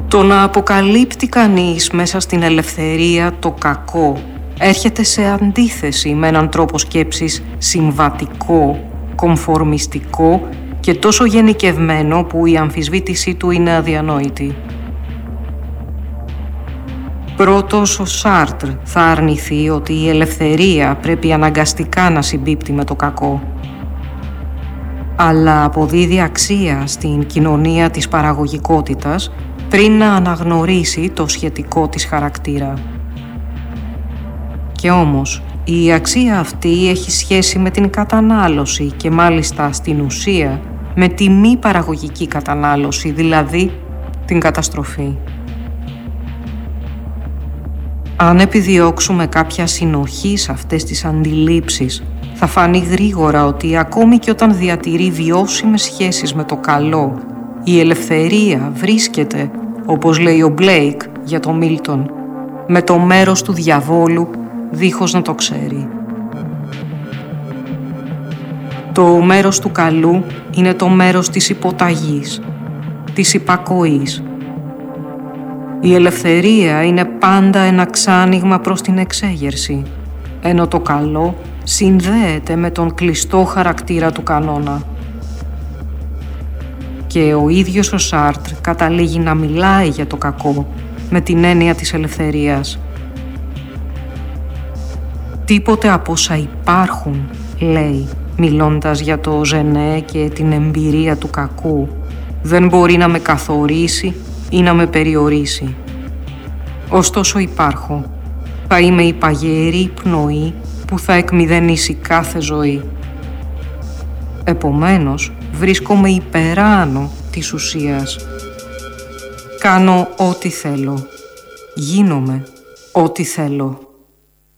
Το να αποκαλύπτει κανείς μέσα στην ελευθερία το κακό έρχεται σε αντίθεση με έναν τρόπο σκέψης συμβατικό, κομφορμιστικό και τόσο γενικευμένο που η αμφισβήτησή του είναι αδιανόητη. Πρώτος ο Σάρτρ θα αρνηθεί ότι η ελευθερία πρέπει αναγκαστικά να συμπίπτει με το κακό, αλλά αποδίδει αξία στην κοινωνία της παραγωγικότητας πριν να αναγνωρίσει το σχετικό της χαρακτήρα. Και όμως, η αξία αυτή έχει σχέση με την κατανάλωση και μάλιστα στην ουσία με τη μη παραγωγική κατανάλωση, δηλαδή την καταστροφή. Αν επιδιώξουμε κάποια συνοχή σε αυτές τις αντιλήψεις, θα φανεί γρήγορα ότι ακόμη και όταν διατηρεί βιώσιμες σχέσεις με το καλό, η ελευθερία βρίσκεται, όπως λέει ο Μπλέικ για τον Μίλτον, με το μέρος του διαβόλου δίχως να το ξέρει. Το μέρος του καλού είναι το μέρος της υποταγής, της υπακοής. Η ελευθερία είναι πάντα ένα ξάνοιγμα προς την εξέγερση, ενώ το καλό συνδέεται με τον κλειστό χαρακτήρα του κανόνα. Και ο ίδιος ο Σάρτρ καταλήγει να μιλάει για το κακό με την έννοια της ελευθερίας. «Τίποτε από όσα υπάρχουν», λέει, μιλώντας για το Ζενέ και την εμπειρία του κακού, «δεν μπορεί να με καθορίσει ή να με περιορίσει. Ωστόσο υπάρχω. Θα είμαι η παγερή πνοή που θα εκμηδενήσει κάθε ζωή. Επομένως, βρίσκομαι υπεράνω της ουσίας. Κάνω ό,τι θέλω. Γίνομαι ό,τι θέλω».